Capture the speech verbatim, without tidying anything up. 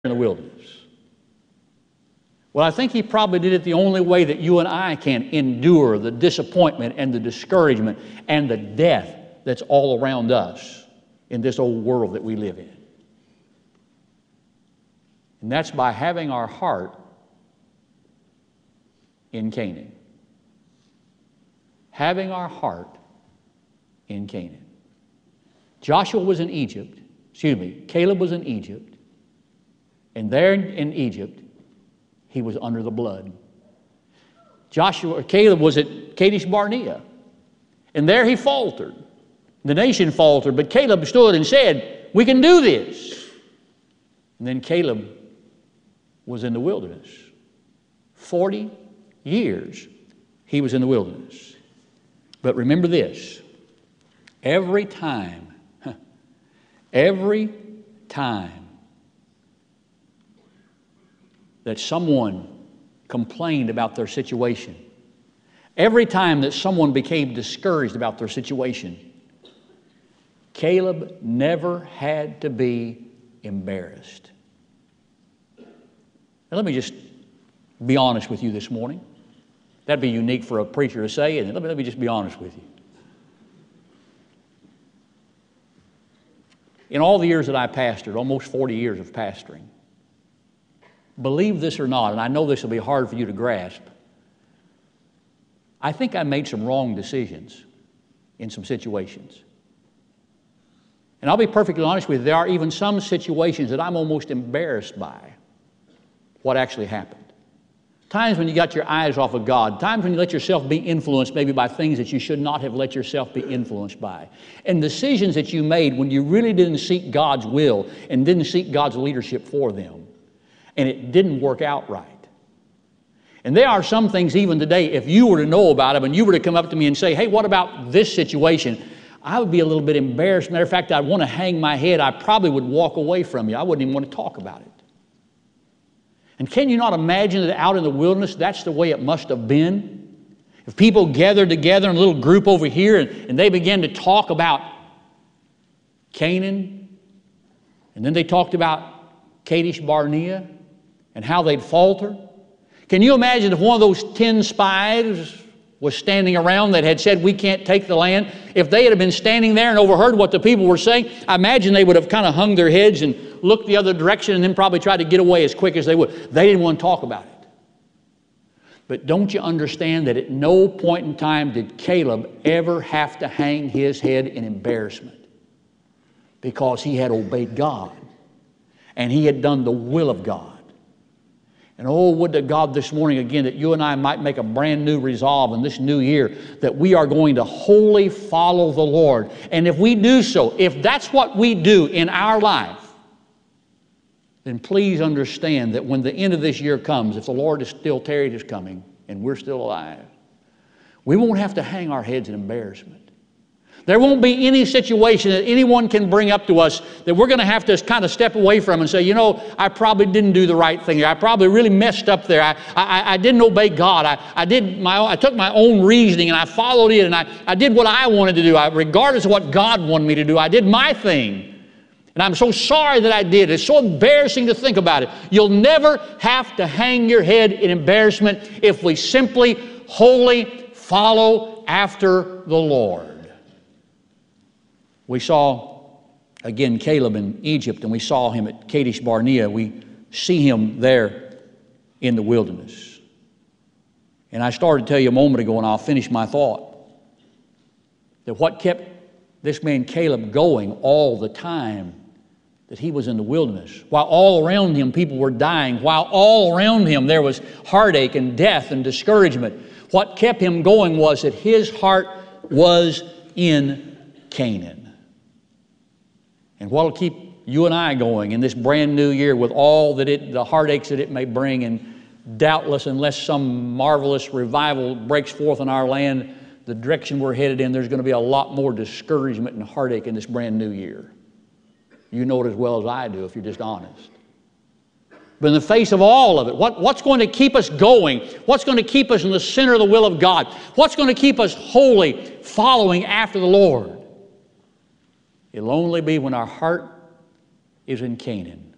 in the wilderness? Well, I think he probably did it the only way that you and I can endure the disappointment and the discouragement and the death that's all around us in this old world that we live in. And that's by having our heart in Canaan. Having our heart in Canaan. Joshua was in Egypt, excuse me, Caleb was in Egypt, and there in Egypt, he was under the blood. Joshua, Caleb was at Kadesh Barnea, and there he faltered. The nation faltered, but Caleb stood and said, "We can do this." And then Caleb was in the wilderness. Forty years he was in the wilderness. But remember this, every time, every time that someone complained about their situation, every time that someone became discouraged about their situation, Caleb never had to be embarrassed. Now, let me just be honest with you this morning. That'd be unique for a preacher to say, and let me, let me just be honest with you. In all the years that I pastored, almost forty years of pastoring, believe this or not, and I know this will be hard for you to grasp, I think I made some wrong decisions in some situations. And I'll be perfectly honest with you, there are even some situations that I'm almost embarrassed by what actually happened. Times when you got your eyes off of God, times when you let yourself be influenced maybe by things that you should not have let yourself be influenced by, and decisions that you made when you really didn't seek God's will and didn't seek God's leadership for them, and it didn't work out right. And there are some things even today, if you were to know about them and you were to come up to me and say, "Hey, what about this situation?" I would be a little bit embarrassed. Matter of fact, I'd want to hang my head. I probably would walk away from you. I wouldn't even want to talk about it. And can you not imagine that out in the wilderness, that's the way it must have been? If people gathered together in a little group over here and, and they began to talk about Canaan, and then they talked about Kadesh Barnea and how they'd falter. Can you imagine if one of those ten spies was standing around that had said, "We can't take the land"? If they had been standing there and overheard what the people were saying, I imagine they would have kind of hung their heads and looked the other direction and then probably tried to get away as quick as they would. They didn't want to talk about it. But don't you understand that at no point in time did Caleb ever have to hang his head in embarrassment? Because he had obeyed God and he had done the will of God. And oh, would to God this morning again that you and I might make a brand new resolve in this new year that we are going to wholly follow the Lord. And if we do so, if that's what we do in our life, then please understand that when the end of this year comes, if the Lord is still tarried is coming and we're still alive, we won't have to hang our heads in embarrassment. There won't be any situation that anyone can bring up to us that we're going to have to kind of step away from and say, "You know, I probably didn't do the right thing. I probably really messed up there. I, I, I didn't obey God. I, I, did my own, I took my own reasoning and I followed it and I, I did what I wanted to do. I, regardless of what God wanted me to do, I did my thing. And I'm so sorry that I did. It's so embarrassing to think about it." You'll never have to hang your head in embarrassment if we simply wholly follow after the Lord. We saw, again, Caleb in Egypt, and we saw him at Kadesh Barnea. We see him there in the wilderness. And I started to tell you a moment ago, and I'll finish my thought, that what kept this man Caleb going all the time that he was in the wilderness, while all around him people were dying, while all around him there was heartache and death and discouragement, what kept him going was that his heart was in Canaan. And what will keep you and I going in this brand new year with all that it, the heartaches that it may bring, and doubtless unless some marvelous revival breaks forth in our land, the direction we're headed in, there's going to be a lot more discouragement and heartache in this brand new year. You know it as well as I do if you're just honest. But in the face of all of it, what, what's going to keep us going? What's going to keep us in the center of the will of God? What's going to keep us wholly following after the Lord? It'll only be when our heart is in Canaan.